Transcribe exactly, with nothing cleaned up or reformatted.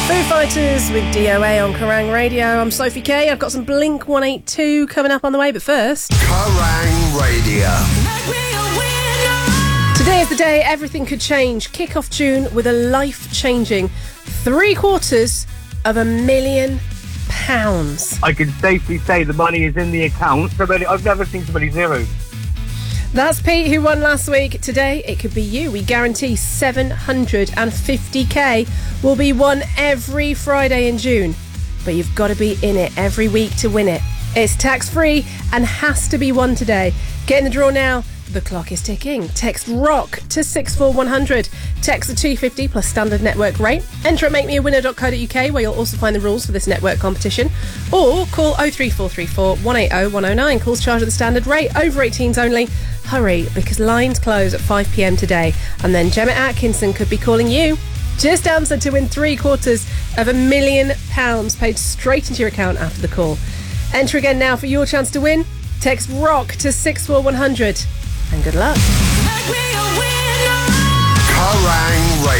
Foo Fighters with D O A on Kerrang Radio. I'm Sophie Kay. I've got some Blink one eighty-two coming up on the way, but first... Kerrang Radio. Today is the day everything could change. Kick off June with a life-changing three quarters of a million pounds. I can safely say the money is in the account. Somebody, I've never seen so many zeros. That's Pete who won last week. Today it could be you. We guarantee seven hundred fifty k will be won every Friday in June. But you've got to be in it every week to win it. It's tax-free and has to be won today. Get in the draw now. The clock is ticking. Text ROCK to six four one hundred. Text the two fifty plus standard network rate. Enter at make me a winner dot co dot uk where you'll also find the rules for this network competition. Or call oh three four three four, one eight oh, one oh nine. Calls charged at the standard rate. Over eighteens only. Hurry, because lines close at five p m today. And then Gemma Atkinson could be calling you. Just answer to win three quarters of a million pounds paid straight into your account after the call. Enter again now for your chance to win. Text ROCK to six four one hundred. And good luck. Kerrang Radio.